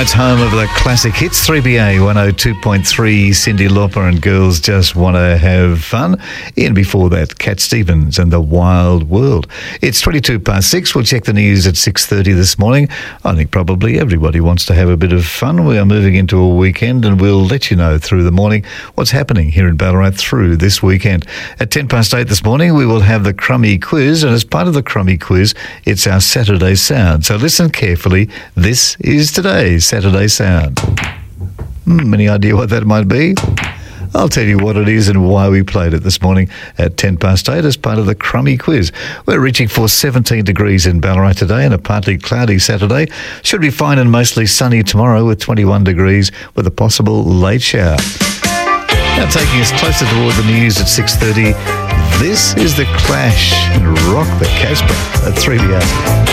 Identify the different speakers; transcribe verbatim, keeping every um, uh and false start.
Speaker 1: Ballarat's home of the classic hits, three B A one oh two point three, Cyndi Lauper and Girls Just Wanna Have Fun. In before that, Cat Stevens and The Wild World. It's twenty-two past six. We'll check the news at six thirty this morning. I think probably everybody wants to have a bit of fun. We are moving into a weekend and we'll let you know through the morning what's happening here in Ballarat through this weekend. At ten past eight this morning, we will have the Crummy Quiz, and as part of the Crummy Quiz, it's our Saturday Sound. So listen carefully. This is today's Saturday Sound. Hmm, any idea what that might be? I'll tell you what it is and why we played it this morning at ten past eight as part of the Crummy Quiz. We're reaching for seventeen degrees in Ballarat today and a partly cloudy Saturday. Should be fine and mostly sunny tomorrow with twenty-one degrees with a possible late shower. Now taking us closer toward the news at six thirty, this is The Clash and Rock the Casbah at three B A.